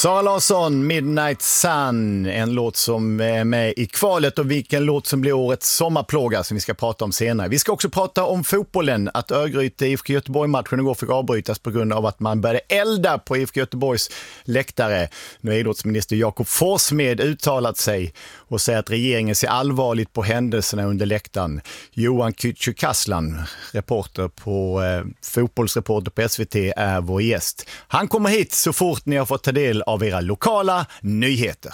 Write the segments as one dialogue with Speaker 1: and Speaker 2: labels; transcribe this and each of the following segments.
Speaker 1: Sara Larsson, Midnight Sun, en låt som är med i kvalet och vilken låt som blir årets sommarplåga som vi ska prata om senare. Vi ska också prata om fotbollen, att Örgryte IFK Göteborg-matchen igår fick avbrytas på grund av att man började elda på IFK Göteborgs läktare. Nu har idrottsminister Jakob Forssmed uttalat sig och säger att regeringen ser allvarligt på händelserna under läktaren. Johan Kücükaslan, fotbollsreporter på SVT, är vår gäst. Han kommer hit så fort ni har fått ta del av era lokala nyheter.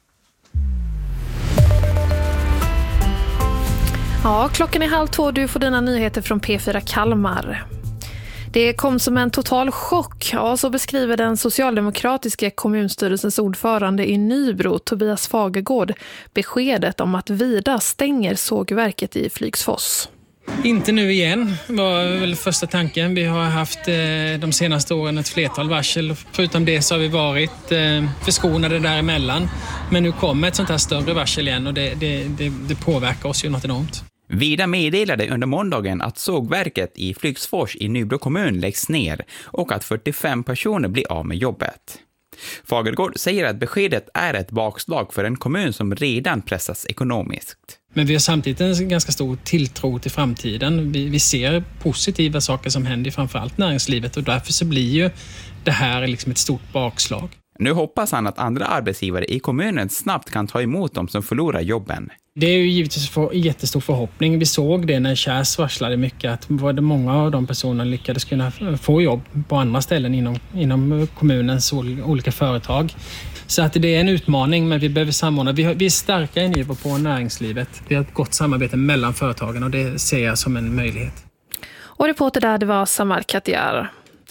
Speaker 2: Ja, klockan är 1:30. Du får dina nyheter från P4 Kalmar. Det kom som en total chock, ja, så beskriver den socialdemokratiska kommunstyrelsens ordförande i Nybro, Tobias Fagergård, beskedet om att Vida stänger sågverket i Flygsfors.
Speaker 3: Inte nu igen var väl första tanken. Vi har haft de senaste åren ett flertal varsel. Förutom det så har vi varit förskonade däremellan. Men nu kommer ett sånt här större varsel igen och det påverkar oss ju något enormt.
Speaker 4: Vida meddelade under måndagen att sågverket i Flygsfors i Nybro kommun läggs ner och att 45 personer blir av med jobbet. Fagergård säger att beskedet är ett bakslag för en kommun som redan pressas ekonomiskt.
Speaker 3: Men vi har samtidigt en ganska stor tilltro till framtiden. Vi ser positiva saker som händer i framförallt näringslivet och därför så blir ju det här liksom ett stort bakslag.
Speaker 4: Nu hoppas han att andra arbetsgivare i kommunen snabbt kan ta emot dem som förlorar jobben.
Speaker 3: Det är ju givetvis en jättestor förhoppning. Vi såg det när Kärs varslade mycket att många av de personerna lyckades kunna få jobb på andra ställen inom kommunens olika företag. Så att det är en utmaning, men vi behöver samordna. Vi är starka i Nybro på näringslivet. Vi har ett gott samarbete mellan företagen och det ser jag som en möjlighet.
Speaker 2: Och reporter där, det var Samar Katjar.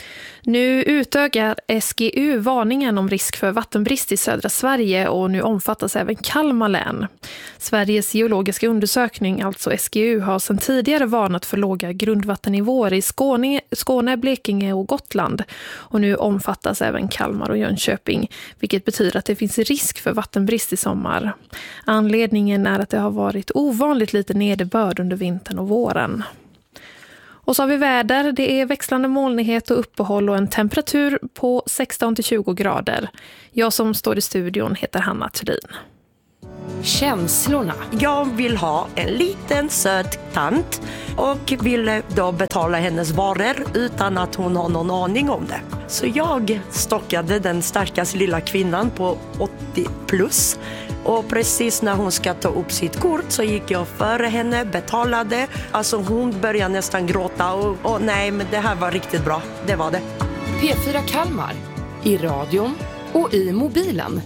Speaker 2: Nu utökar SGU varningen om risk för vattenbrist i södra Sverige och nu omfattas även Kalmar län. Sveriges geologiska undersökning, alltså SGU, har sedan tidigare varnat för låga grundvattennivåer i Skåne, Blekinge och Gotland. Och nu omfattas även Kalmar och Jönköping, vilket betyder att det finns risk för vattenbrist i sommar. Anledningen är att det har varit ovanligt lite nederbörd under vintern och våren. Och så har vi väder. Det är växlande molnighet och uppehåll och en temperatur på 16-20 grader. Jag som står i studion heter Hanna Thulin.
Speaker 5: Känslorna.
Speaker 6: Jag vill ha en liten söt tant och vill då betala hennes varor utan att hon har någon aning om det. Så jag stockade den stackars lilla kvinnan på 80 plus. Och precis när hon ska ta upp sitt kort så gick jag före henne, betalade. Alltså hon började nästan gråta och nej, men det här var riktigt bra. Det var det.
Speaker 5: P4 Kalmar. I radion och i mobilen.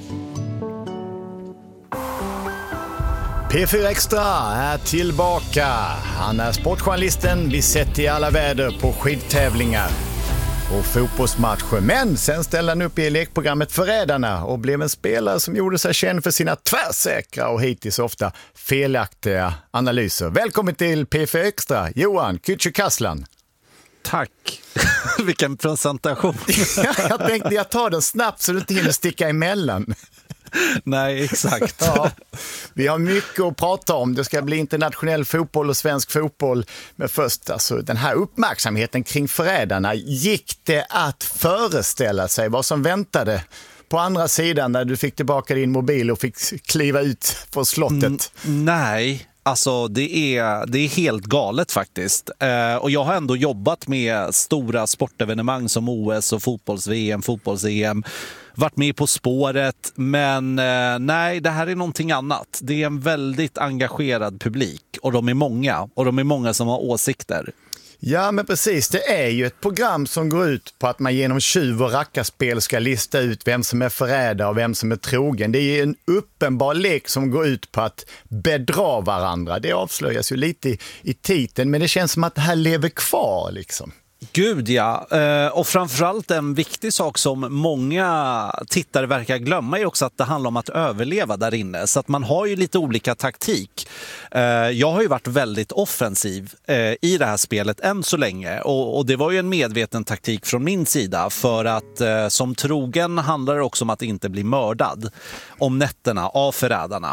Speaker 1: P4 Extra är tillbaka. Han är sportjournalisten vi sett i alla väder på skidtävlingar och fotbollsmatcher. Men sen ställde han upp i lekprogrammet Förrädarna och blev en spelare som gjorde sig känd för sina tvärsäkra och hittills ofta felaktiga analyser. Välkommen till P4 Extra, Johan Kücükaslan.
Speaker 7: Tack. Vilken presentation.
Speaker 1: Jag tänkte jag tar den snabbt så du inte hinner sticka emellan.
Speaker 7: Nej, exakt.
Speaker 1: Ja, vi har mycket att prata om. Det ska bli internationell fotboll och svensk fotboll. Men först, alltså, den här uppmärksamheten kring Förrädarna. Gick det att föreställa sig vad som väntade på andra sidan när du fick tillbaka din mobil och fick kliva ut från slottet?
Speaker 7: Nej. Alltså det är helt galet faktiskt. Och jag har ändå jobbat med stora sportevenemang som OS och fotbolls-VM, fotbolls-EM. Varit med På spåret, men nej, det här är någonting annat. Det är en väldigt engagerad publik och de är många som har åsikter.
Speaker 1: Ja, men precis. Det är ju ett program som går ut på att man genom tjuv- och rackarspel ska lista ut vem som är förrädare och vem som är trogen. Det är ju en uppenbar lek som går ut på att bedra varandra. Det avslöjas ju lite i titeln, men det känns som att det här lever kvar liksom.
Speaker 7: Gud ja, och framförallt en viktig sak som många tittare verkar glömma är också att det handlar om att överleva där inne. Så att man har ju lite olika taktik. Jag har ju varit väldigt offensiv i det här spelet än så länge. Och det var ju en medveten taktik från min sida. För att som trogen handlar det också om att inte bli mördad om nätterna av förrädarna.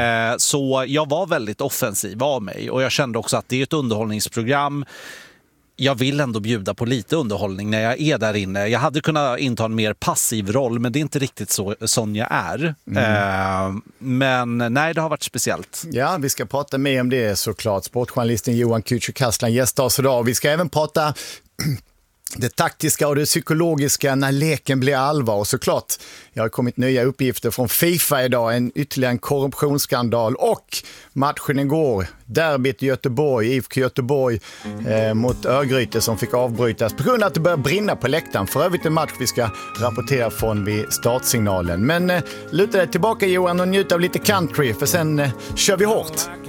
Speaker 7: Så jag var väldigt offensiv av mig. Och jag kände också att det är ett underhållningsprogram. jag vill ändå bjuda på lite underhållning när jag är där inne. Jag hade kunnat inta en mer passiv roll, men det är inte riktigt så sån jag är. Men nej, det har varit speciellt.
Speaker 1: Ja, vi ska prata mer om det såklart. Sportjournalisten Johan Kücükaslan gästar oss idag. Vi ska även prata det taktiska och det psykologiska när leken blir allvar. Och såklart, jag har kommit nya uppgifter från FIFA idag. Ytterligare en korruptionsskandal och matchen igår. Derbyt i Göteborg, IFK Göteborg mot Örgryte som fick avbrytas på grund av att det började brinna på läktaren. För övrigt en match vi ska rapportera från vid startsignalen. Men luta dig tillbaka Johan och njut av lite country för sen kör vi hårt.